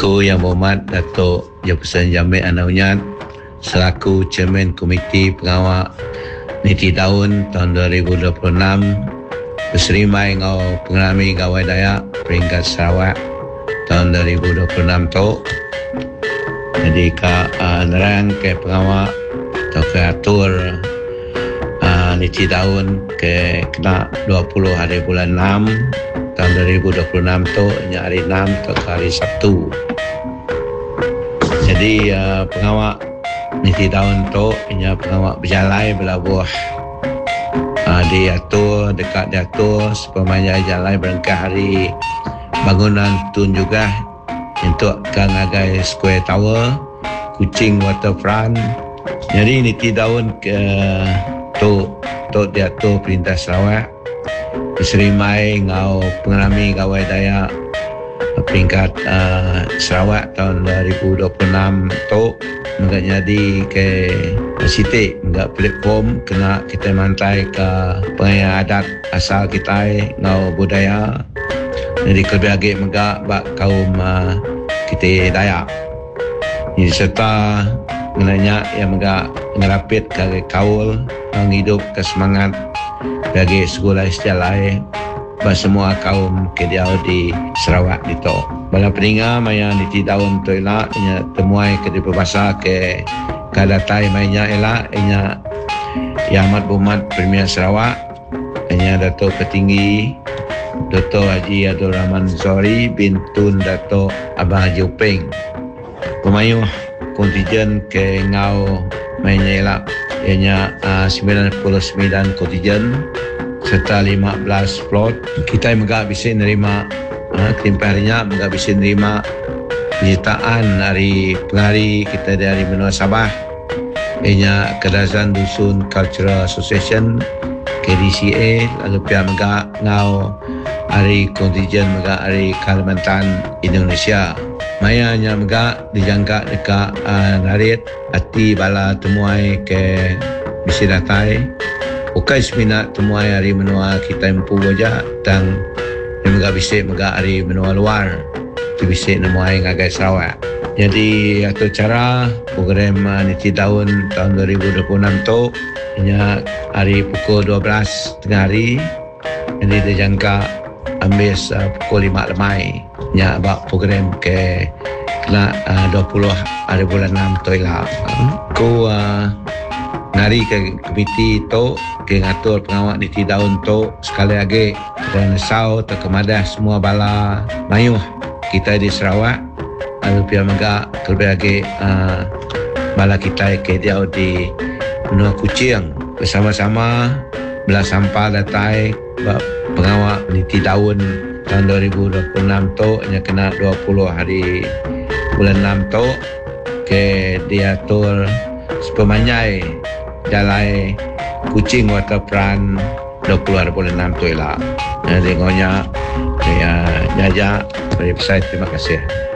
Aku Yang Berhormat Datuk Jefferson Jamil Anaunyat selaku Chairman Komiti Pengawal Niti Daun tahun 2026 berserimai ngau pengalami gawai Dayak peringkat Sarawak tahun 2026 tu. Jadi nerang ke pengawal atau ke atur Niti Daun ke kena 20 hari bulan 6 tahun 2026 tu, hari 6 atau hari Sabtu. Jadi pengawal Niti Daun tu pengawal berjalan belabuh diatur, dekat diatur supaya jalan berengkah hari bangunan tun juga untuk Kangagai Square Tower, Kuching Waterfront. Jadi Niti Daun ke tu diatur Perintah Sarawak berserimai ngau pengalami gawai Dayak peringkat Sarawak tahun 2026 tu enggak jadi ke sitik enggak platform kena kita mantai ke pengayaan adat asal kita ngau budaya. Jadi lebih lagi enggak bak kaum kita Dayak. Jadi serta menanya yang enggak ngerapit ke kaul menghidup ke semangat bagi sekolah sejalan bagi semua kaum kediau di Sarawak itu. Bala peninga maya Niti Daun tu elak nya temuai ke di berbahasa ke kadatai mainnya elak nya Yang Amat Berhormat Premier Sarawak nya Datuk Petinggi Dr. Haji Abdul Rahman Zori bin Tun Datuk Abang Haji Upeng. Pemayuh kontijen ke ngau mainnya elak ianya 99 kontijen serta 15 plot. Kita megak bisa nerima ketimpa harinya megak bisa nerima penyertaan hari pengari kita dari benua Sabah ianya Kedazan Dusun Cultural Association KDCA, lalu pihak megak ngau hari kontijen megak hari Kalimantan Indonesia. Mayanya megak dijangka dekat narit hati bala temuai ke bisi datai bukan seminat temuai hari menua kita empu wajah dan yang megak bisi megak hari menua luar tu bisi nemuai ngagai Sarawak. Jadi atur cara program Niti Daun tahun 2026 tu nya hari pukul 12 tengah hari. Jadi dijangka ambil pukul 5 lemai nya bak program ke kena 20 hari bulan 6 tu lah. Ku nari ke komiti tu ke ngatur pengawal Niti Daun tu sekali lagi dan sau terkemadah semua bala mayuh kita di Sarawak lalu pihak megak terlebih lagi bala kita ke dia di benua Kuching bersama-sama belah sampah datai pengawal Niti Daun tahun 2026 tu nya kena 20 hari bulan 6 tu ke diatur sepemanyai jalan Kuching Waterfront 20 hari bulan 6 tu lah. Jadi ngonya jajak dari pesawat. Terima kasih.